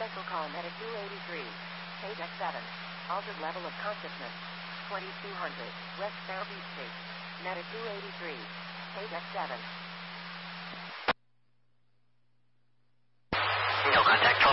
Special call Medic 283. Page X7. Altered level of consciousness. 2200. West Southeast Street. Medic 283. Page X7. No contact.